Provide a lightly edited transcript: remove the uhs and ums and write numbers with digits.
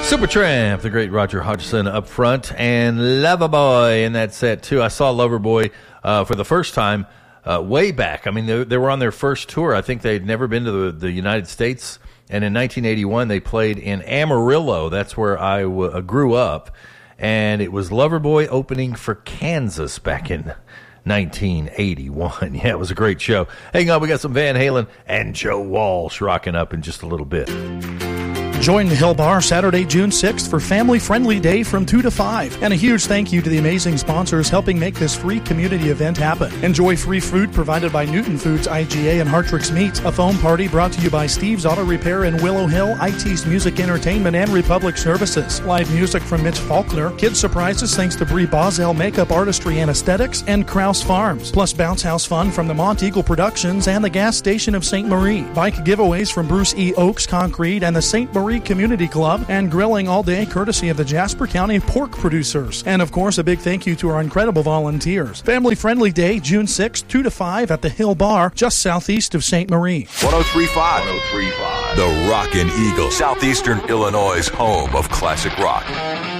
Supertramp, the great Roger Hodgson up front, and Loverboy in that set, too. I saw Loverboy for the first time way back. I mean, they were on their first tour. I think they'd never been to the United States, and in 1981, they played in Amarillo. That's where I grew up, and it was Loverboy opening for Kansas back in 1981. Yeah, it was a great show. Hang on, we got some Van Halen and Joe Walsh rocking up in just a little bit. Join the Hill Bar Saturday, June 6th for Family Friendly Day from 2 to 5. And a huge thank you to the amazing sponsors helping make this free community event happen. Enjoy free food provided by Newton Foods, IGA, and Hartrix Meats. A foam party brought to you by Steve's Auto Repair in Willow Hill, IT's Music Entertainment, and Republic Services. Live music from Mitch Faulkner. Kids surprises thanks to Brie Boswell Makeup Artistry and Aesthetics and Krause Farms. Plus bounce house fun from the Mont Eagle Productions and the gas station of St. Marie. Bike giveaways from Bruce E. Oaks Concrete and the St. Marie Community Club, and grilling all day courtesy of the Jasper County pork producers. And of course, a big thank you to our incredible volunteers. Family Friendly Day, June 6th, 2 to 5 at the Hill Bar, just southeast of St. Marie. 103.5. 103.5. The Rockin' Eagle, Southeastern Illinois' home of classic rock.